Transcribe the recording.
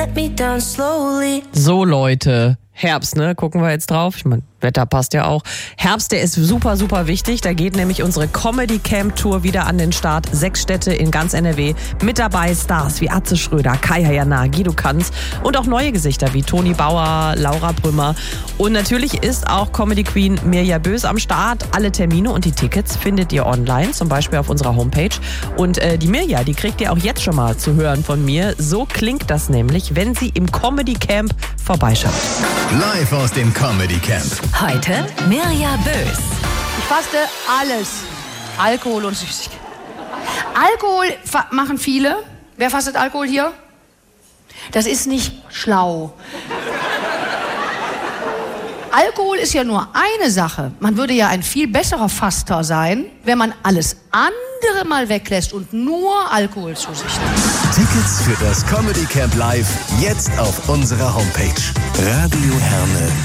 So Leute, Herbst, ne? Gucken wir jetzt drauf. Ich meine, Wetter passt ja auch. Herbst, der ist super, super wichtig. Da geht nämlich unsere Comedy Camp Tour wieder an den Start. 6 Städte in ganz NRW. Mit dabei Stars wie Atze Schröder, Kai Hayana, Guido Kanz und auch neue Gesichter wie Toni Bauer, Laura Brümmer. Und natürlich ist auch Comedy Queen Mirja Bös am Start. Alle Termine und die Tickets findet ihr online, zum Beispiel auf unserer Homepage. Und die Mirja, die kriegt ihr auch jetzt schon mal zu hören von mir. So klingt das nämlich, wenn sie im Comedy Camp vorbeischaut. Live aus dem Comedy Camp. Heute Mirja Bös. Ich faste alles. Alkohol und Süßigkeiten. Alkohol machen viele. Wer fastet Alkohol hier? Das ist nicht schlau. Alkohol ist ja nur eine Sache. Man würde ja ein viel besserer Faster sein, wenn man alles andere mal weglässt und nur Alkohol zu sich nimmt. Tickets für das Comedy Camp Live jetzt auf unserer Homepage. Radio Herne.